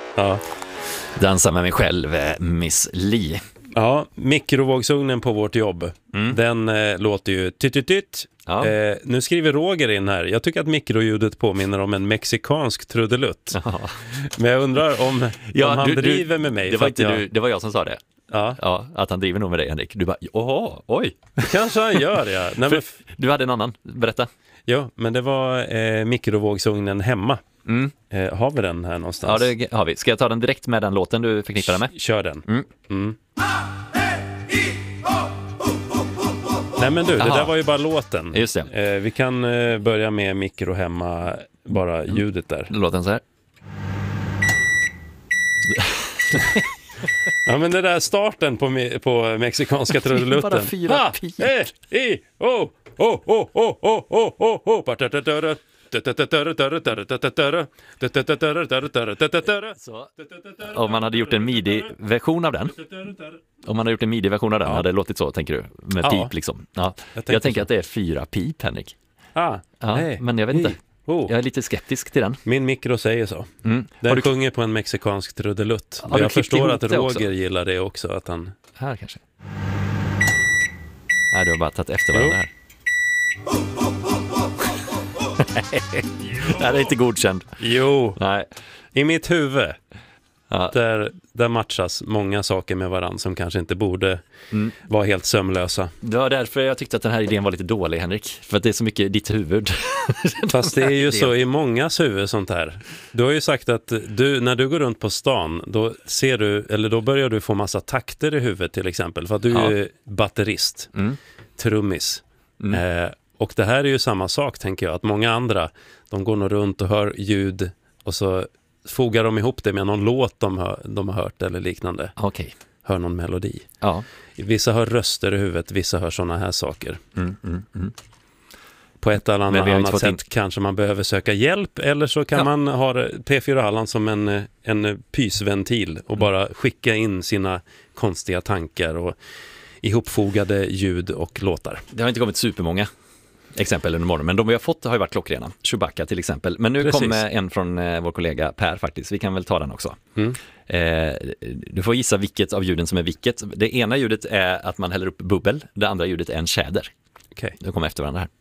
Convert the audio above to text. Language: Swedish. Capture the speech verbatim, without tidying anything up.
Ja. Dansa med mig själv, Miss Li. Ja, mikrovågsugnen på vårt jobb. Mm. Den eh, låter ju tytt-tytt. Ja. Eh, nu skriver Roger in här. Jag tycker att mikroljudet påminner om en mexikansk trudelutt. Ja. Men jag undrar om, Ja, om han du, driver du, med mig. Det var, inte jag... du, det var jag som sa det. Ja. Ja, att han driver nog med dig, Henrik. Du bara, åh, oj. Kanske han gör, ja. Nej, men... Du hade en annan, berätta. Jo, men det var eh, mikrovågsugnen hemma. Mm. Eh, har vi den här någonstans? Ja, det har vi. Ska jag ta den direkt med den låten du förknippar den med? Kör den. Mm. Mm. Nej men du, det Aha. där var ju bara låten. Just det. Eh, vi kan eh, börja med mikro hemma, bara ljudet där. Låten så här. Ja men det där starten på, me- på mexikanska trudelutten. Bara fyra Ha! pip. Eh, i, oh, oh, oh, oh, oh, oh, oh, oh, oh. Så, om man hade gjort en midi-version av den. Om man hade gjort en midi-version av den Ja. hade det låtit så, tänker du? Med Ja. pip liksom. Ja. Jag Jag, tänker tänker så. att det är fyra pip, Henrik. Ah, Ja, hey, men jag vet inte. i, oh. Jag är lite skeptisk till den. Min mikro säger så. Mm. Den Har du sjunger på en mexikansk trudelutt. Har Och du jag klippt förstår ihop att det Roger också? gillar det också. Att han... Här kanske. Nej, du har bara tagit efter varandra här. Det här är inte godkänd. Jo, Nej. i mitt huvud. Ja. Där, där matchas många saker med varandra som kanske inte borde Mm. vara helt sömlösa. Det var därför jag tyckte att den här idén var lite dålig, Henrik. För att det är så mycket i ditt huvud. Fast det är ju så i mångas huvud sånt här. Du har ju sagt att du, när du går runt på stan, då ser du, eller då börjar du få massa takter i huvudet till exempel. För att du Ja. är batterist, Mm. trummis. Mm. Eh, och det här är ju samma sak, tänker jag. Att många andra, de går nog runt och hör ljud och så fogar de ihop det med någon låt de, hör, de har hört eller liknande. Okej. Hör någon melodi. Ja. Vissa hör röster i huvudet, vissa hör såna här saker. Mm, mm, mm. På ett eller Men vi annat, har inte annat fått sätt in- kanske man behöver söka hjälp, eller så kan Ja. man ha P fyra Halland som en, en pysventil och bara skicka in sina konstiga tankar och ihopfogade ljud och låtar. Det har inte kommit supermånga exempel under morgonen, men de vi har fått har ju varit klockrena. Chewbacca till exempel. Men nu Precis. kommer en från eh, vår kollega Per faktiskt. Vi kan väl ta den också. Mm. Eh, du får gissa vilket av ljuden som är vilket. Det ena ljudet är att man häller upp bubbel. Det andra ljudet är en tjäder. Okej. De kommer efter varandra här.